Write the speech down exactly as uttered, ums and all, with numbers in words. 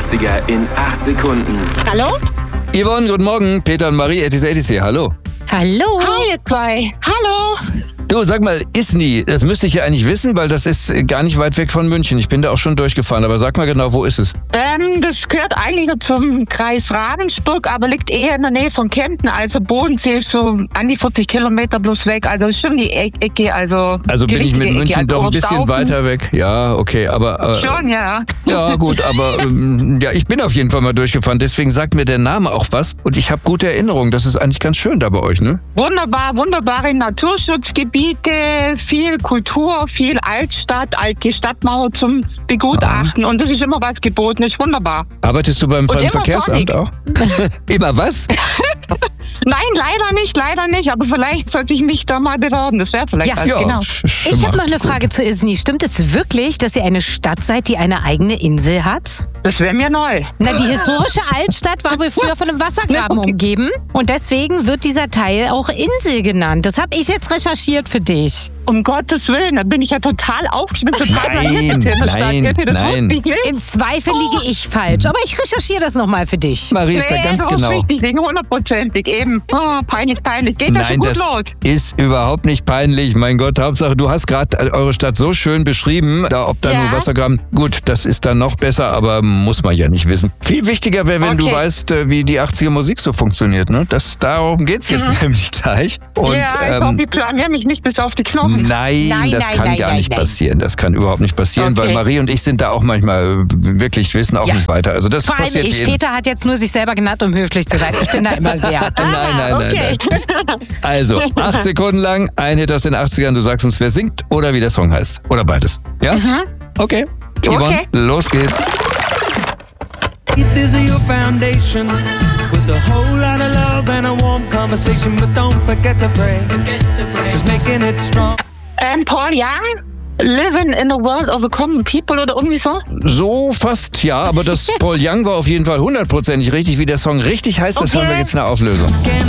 achtziger in acht Sekunden. Hallo? Yvonne, guten Morgen. Peter und Marie, Ettis Ettis hier. Hallo. Hallo. Hi, ihr zwei. Hallo. Du, sag mal, Isny, das müsste ich ja eigentlich wissen, weil das ist gar nicht weit weg von München. Ich bin da auch schon durchgefahren, aber sag mal genau, wo ist es? Ähm, das gehört eigentlich zum Kreis Ravensburg, aber liegt eher in der Nähe von Kempten. Also Bodensee ist so an die vierzig Kilometer bloß weg. Also ist schon die e- Ecke, also Also die bin ich mit richtige München Ecke. doch ein Also bisschen Oberstaufen. weiter weg. Ja, okay, aber... Äh, Schon, ja. Ja, gut, aber ähm, ja, ich bin auf jeden Fall mal durchgefahren. Deswegen sagt mir der Name auch was. Und ich habe gute Erinnerungen. Das ist eigentlich ganz schön da bei euch, ne? Wunderbar, wunderbare Naturschutzgebiete, viel Kultur, viel Altstadt, alte Stadtmauer zum Begutachten. Und das ist immer was geboten, ist wunderbar. Arbeitest du beim Und immer Verkehrsamt Tonic. auch? Immer was? Nein, leider nicht, leider nicht. Aber vielleicht sollte ich mich da mal bewerben. Das wäre vielleicht Ja, was, Ja, genau. sch- sch- Ich habe macht noch eine gut. Frage zu Isny. Stimmt es wirklich, dass ihr eine Stadt seid, die eine eigene Insel hat? Das wäre mir neu. Na, die historische Altstadt war wohl früher von einem Wassergraben Okay. umgeben. Und deswegen wird dieser Teil auch Insel genannt. Das habe ich jetzt recherchiert für dich. Um Gottes Willen, da bin ich ja total aufgeschmissen, total Nein, blamiert in der Stadt. nein, Gell, das nein. wusste ich nicht. Im Zweifel liege ich falsch, aber ich recherchiere das nochmal für dich. Marie ist da Nee, ganz das ist genau. richtig, liegen hundertprozentig eben. Oh, peinlich, peinlich. Geht das schon Nein, gut das los? ist überhaupt nicht peinlich. Mein Gott, Hauptsache, du hast gerade eure Stadt so schön beschrieben. Da, ob da Ja. nur Wassergraben. Gut, das ist dann noch besser, aber muss man ja nicht wissen. Viel wichtiger wäre, wenn du Okay. weißt, äh, wie die achtziger Musik so funktioniert. Ne? Das, darum geht's jetzt nämlich gleich. Und, ja, ich ähm, hoffe, die blamieren mich nicht bis auf die Knochen. Nein, Nein, das nein, kann nein, gar nein, nicht nein. passieren. Das kann überhaupt nicht passieren, Okay. weil Marie und ich sind da auch manchmal äh, wirklich, wissen auch Ja. nicht weiter. Also das Vor allem passiert ich, jedem. Peter hat jetzt nur sich selber genannt, um höflich zu sein. Ich bin da immer sehr. Nein, nein, nein, okay. nein. Also, acht Sekunden lang, ein Hit aus den achtzigern. Du sagst uns, wer singt oder wie der Song heißt. Oder beides. Ja? Okay. Yvonne, Okay. los geht's. This is your foundation with a whole lot of love and a warm conversation, but don't forget to pray. Just making it strong. ähm, Paul Young? Living in a world of a common people oder irgendwie so? So fast, ja, aber das Paul Young war auf jeden Fall hundertprozentig richtig. Wie der Song richtig heißt, das Okay. hören wir jetzt in der Auflösung.